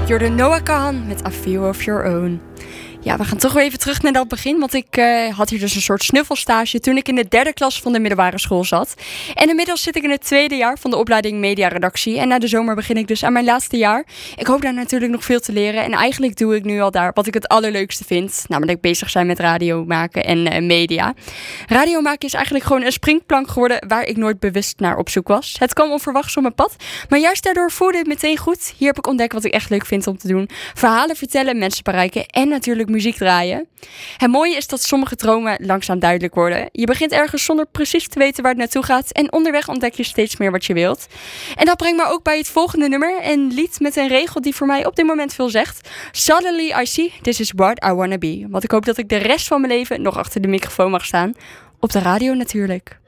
Jorde Noah Kahan met A Few of Your Own. Ja, we gaan toch weer even terug naar dat begin. Want ik had hier dus een soort snuffelstage toen ik in de 3e klas van de middelbare school zat. En inmiddels zit ik in het 2e jaar van de opleiding mediaredactie. En na de zomer begin ik dus aan mijn laatste jaar. Ik hoop daar natuurlijk nog veel te leren. En eigenlijk doe ik nu al daar wat ik het allerleukste vind. Namelijk bezig zijn met radio maken en media. Radio maken is eigenlijk gewoon een springplank geworden waar ik nooit bewust naar op zoek was. Het kwam onverwachts op mijn pad. Maar juist daardoor voelde het meteen goed. Hier heb ik ontdekt wat ik echt leuk vind om te doen. Verhalen vertellen, mensen bereiken en natuurlijk muziek draaien. Het mooie is dat sommige dromen langzaam duidelijk worden. Je begint ergens zonder precies te weten waar het naartoe gaat en onderweg ontdek je steeds meer wat je wilt. En dat brengt me ook bij het volgende nummer, een lied met een regel die voor mij op dit moment veel zegt. Suddenly I see, this is what I wanna be. Want ik hoop dat ik de rest van mijn leven nog achter de microfoon mag staan. Op de radio natuurlijk.